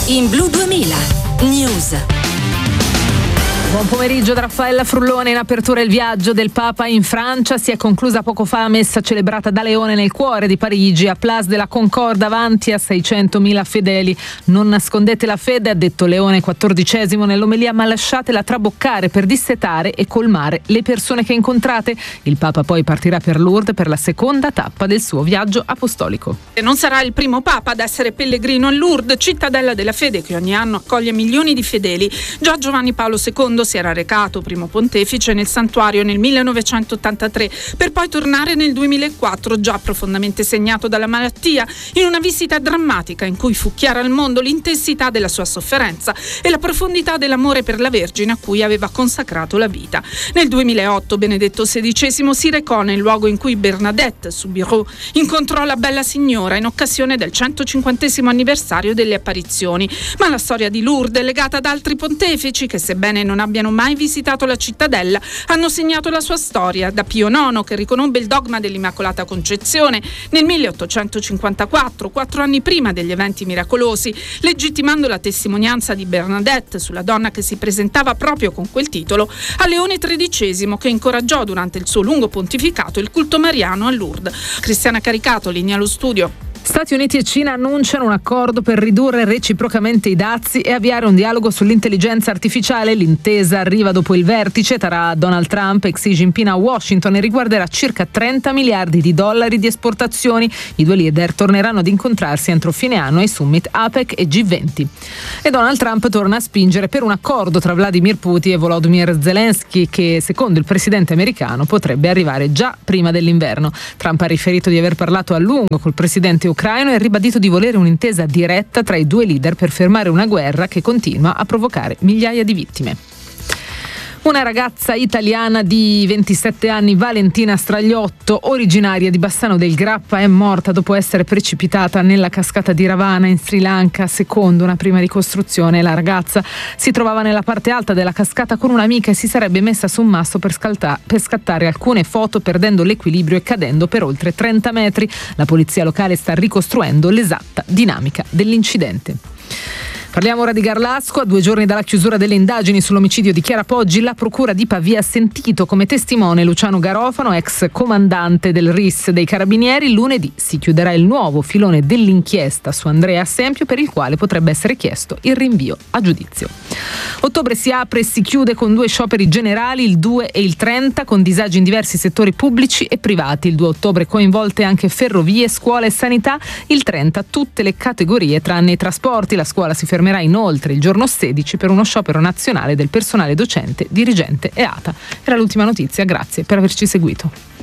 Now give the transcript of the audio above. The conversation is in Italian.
in Blu 2000 News. Buon pomeriggio da Raffaella Frullone. In apertura il viaggio del Papa in Francia. Si è conclusa poco fa la messa celebrata da Leone nel cuore di Parigi, a Place de la Concorde, davanti a 600.000 fedeli. Non nascondete la fede, ha detto Leone XIV nell'omelia, ma lasciatela traboccare per dissetare e colmare le persone che incontrate. Il Papa poi partirà per Lourdes per la seconda tappa del suo viaggio apostolico. Non sarà il primo Papa ad essere pellegrino a Lourdes, cittadella della fede che ogni anno accoglie milioni di fedeli. Già Giovanni Paolo II si era recato primo pontefice nel santuario nel 1983 per poi tornare nel 2004, già profondamente segnato dalla malattia, in una visita drammatica in cui fu chiara al mondo l'intensità della sua sofferenza e la profondità dell'amore per la Vergine a cui aveva consacrato la vita. Nel 2008 Benedetto XVI si recò nel luogo in cui Bernadette Soubirous incontrò la Bella Signora in occasione del 150° anniversario delle apparizioni. Ma la storia di Lourdes è legata ad altri pontefici che, sebbene non abbiano mai visitato la cittadella, hanno segnato la sua storia, da Pio IX, che riconobbe il dogma dell'Immacolata Concezione nel 1854, 4 anni prima degli eventi miracolosi, legittimando la testimonianza di Bernadette sulla donna che si presentava proprio con quel titolo, a Leone XIII, che incoraggiò durante il suo lungo pontificato il culto mariano a Lourdes. Cristiana Caricato, linea allo studio. Stati Uniti e Cina annunciano un accordo per ridurre reciprocamente i dazi e avviare un dialogo sull'intelligenza artificiale. L'intesa arriva dopo il vertice tra Donald Trump e Xi Jinping a Washington e riguarderà circa 30 miliardi di dollari di esportazioni. I due leader torneranno ad incontrarsi entro fine anno ai summit APEC e G20. E Donald Trump torna a spingere per un accordo tra Vladimir Putin e Volodymyr Zelensky, che secondo il presidente americano potrebbe arrivare già prima dell'inverno. Trump ha riferito di aver parlato a lungo col presidente ucraino e ha ribadito di volere un'intesa diretta tra i due leader per fermare una guerra che continua a provocare migliaia di vittime. Una ragazza italiana di 27 anni, Valentina Stragliotto, originaria di Bassano del Grappa, è morta dopo essere precipitata nella cascata di Ravana in Sri Lanka. Secondo una prima ricostruzione, la ragazza si trovava nella parte alta della cascata con un'amica e si sarebbe messa su un masso per scattare alcune foto, perdendo l'equilibrio e cadendo per oltre 30 metri. La polizia locale sta ricostruendo l'esatta dinamica dell'incidente. Parliamo ora di Garlasco. A 2 giorni dalla chiusura delle indagini sull'omicidio di Chiara Poggi, la procura di Pavia ha sentito come testimone Luciano Garofano, ex comandante del RIS dei Carabinieri. Lunedì si chiuderà il nuovo filone dell'inchiesta su Andrea Assempio, per il quale potrebbe essere chiesto il rinvio a giudizio. Ottobre si apre e si chiude con 2 scioperi generali, il 2 e il 30, con disagi in diversi settori pubblici e privati. Il 2 ottobre coinvolte anche ferrovie, scuola e sanità. Il 30 tutte le categorie tranne i trasporti. La scuola si fermerà inoltre il giorno 16 per uno sciopero nazionale del personale docente, dirigente e ATA. Era l'ultima notizia, grazie per averci seguito.